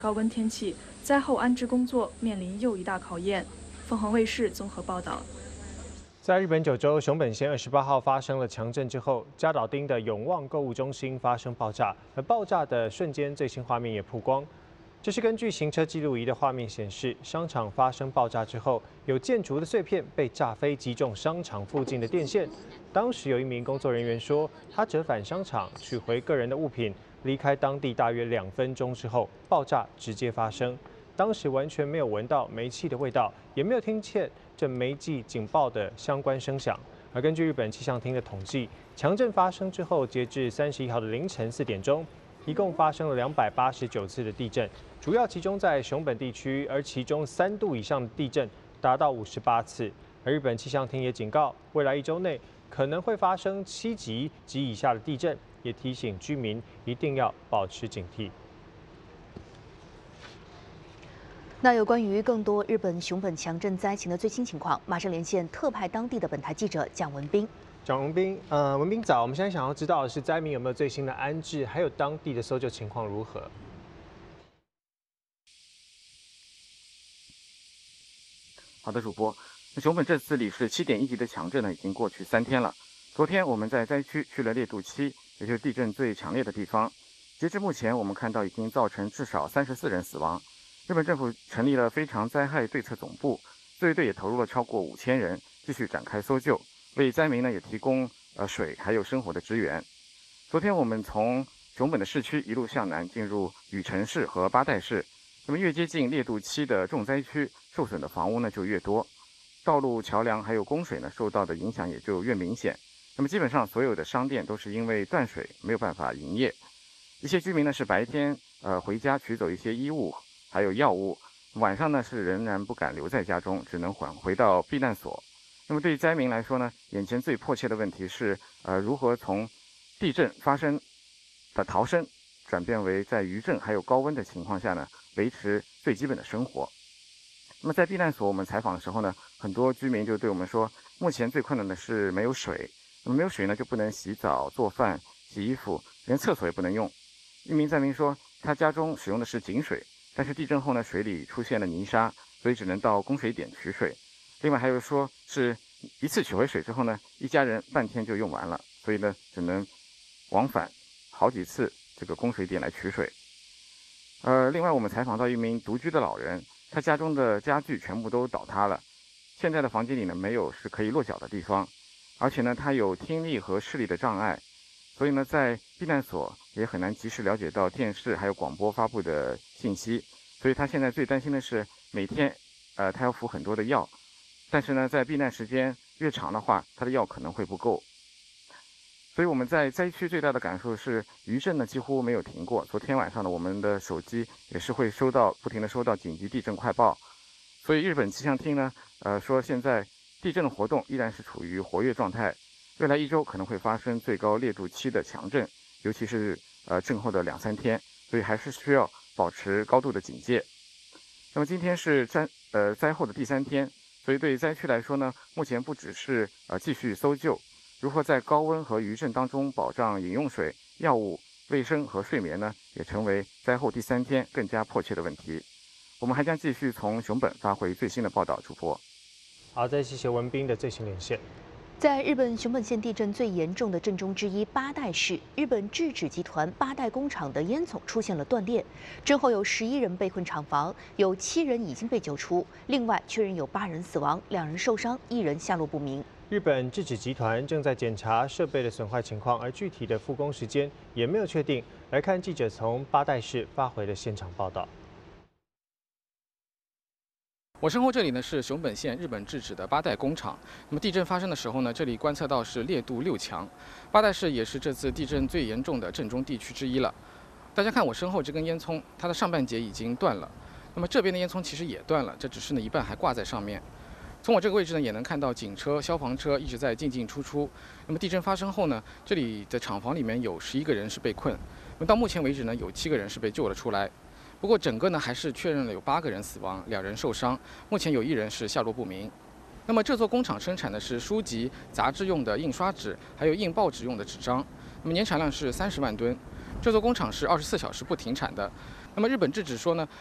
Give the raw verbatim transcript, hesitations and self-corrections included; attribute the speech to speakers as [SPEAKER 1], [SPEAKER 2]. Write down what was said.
[SPEAKER 1] 高温天气，灾后安置工作面临又一大考验。凤凰卫视综合报道。
[SPEAKER 2] 在日本九州熊本县二十八号发生了强震之后，加岛町的永旺购物中心发生爆炸，而爆炸的瞬间最新画面也曝光。这是根据行车记录仪的画面显示，商场发生爆炸之后，有建筑的碎片被炸飞，击中商场附近的电线。当时有一名工作人员说，他折返商场取回个人的物品，离开当地大约两分钟之后，爆炸直接发生。当时完全没有闻到煤气的味道，也没有听见这煤气警报的相关声响。而根据日本气象厅的统计，强震发生之后，截至三十一号的凌晨四点钟，一共发生了两百八十九次的地震，主要集中在熊本地区，而其中三度以上的地震达到五十八次。而日本气象厅也警告，未来一周内可能会发生七级及以下的地震，也提醒居民一定要保持警惕。
[SPEAKER 3] 那有关于更多日本熊本强震灾情的最新情况，马上连线特派当地的本台记者蒋文斌。
[SPEAKER 2] 蒋文斌，呃，文斌早，我们现在想要知道的是灾民有没有最新的安置，还有当地的搜救情况如何？
[SPEAKER 4] 好的，主播，那熊本这次里氏七点一级的强震呢，已经过去三天了。昨天我们在灾区去了烈度七，也就是地震最强烈的地方。截至目前，我们看到已经造成至少三十四人死亡。日本政府成立了非常灾害对策总部，自卫队也投入了超过五千人，继续展开搜救，为灾民呢也提供呃水还有生活的支援。昨天我们从熊本的市区一路向南进入羽城市和八代市，那么越接近烈度七的重灾区，受损的房屋呢就越多，道路、桥梁还有供水呢受到的影响也就越明显。那么基本上所有的商店都是因为断水没有办法营业，一些居民呢是白天呃回家取走一些衣物还有药物，晚上呢是仍然不敢留在家中，只能返回到避难所。那么对于灾民来说呢，眼前最迫切的问题是，呃，如何从地震发生的逃生，转变为在余震还有高温的情况下呢，维持最基本的生活。那么在避难所我们采访的时候呢，很多居民就对我们说，目前最困难的是没有水。那么没有水呢，就不能洗澡、做饭、洗衣服，连厕所也不能用。一名灾民说，他家中使用的是井水。但是地震后呢，水里出现了泥沙，所以只能到供水点取水。另外还有说是一次取回水之后呢，一家人半天就用完了，所以呢只能往返好几次这个供水点来取水。呃，另外我们采访到一名独居的老人，他家中的家具全部都倒塌了，现在的房间里呢没有是可以落脚的地方，而且呢他有听力和视力的障碍。所以呢，在避难所也很难及时了解到电视还有广播发布的信息，所以他现在最担心的是每天，呃，他要服很多的药，但是呢，在避难时间越长的话，他的药可能会不够。所以我们在灾区最大的感受是，余震呢几乎没有停过。昨天晚上呢，我们的手机也是会收到不停的收到紧急地震快报，所以日本气象厅呢，呃，说现在地震的活动依然是处于活跃状态。未来一周可能会发生最高烈度七的强震，尤其是呃震后的两三天，所以还是需要保持高度的警戒。那么今天是灾呃灾后的第三天，所以对灾区来说呢，目前不只是呃继续搜救，如何在高温和余震当中保障饮用水、药物、卫生和睡眠呢，也成为灾后第三天更加迫切的问题。我们还将继续从熊本发回最新的报道。主播，
[SPEAKER 2] 好，再谢谢文斌的最新连线。
[SPEAKER 3] 在日本熊本县地震最严重的震中之一八代市，日本制纸集团八代工厂的烟囱出现了断裂，之后有十一人被困厂房，有七人已经被救出，另外确认有八人死亡，两人受伤，一人下落不明。
[SPEAKER 2] 日本制纸集团正在检查设备的损坏情况，而具体的复工时间也没有确定。来看记者从八代市发回的现场报道。
[SPEAKER 5] 我身后这里呢是熊本县日本制纸的八代工厂。那么地震发生的时候呢，这里观测到是烈度六强。八代市也是这次地震最严重的震中地区之一了。大家看我身后这根烟囱，它的上半截已经断了。那么这边的烟囱其实也断了，这只是呢一半还挂在上面。从我这个位置呢，也能看到警车、消防车一直在进进出出。那么地震发生后呢，这里的厂房里面有十一个人是被困。那么到目前为止呢，有七个人是被救了出来。不过整个呢还是确认了有八个人死亡，两人受伤，目前有一人是下落不明。那么这座工厂生产的是书籍、杂志用的印刷纸，还有印报纸用的纸张。那么年产量是三十万吨。 这座工厂是二十四小时不停产的。那么日本制止说呢，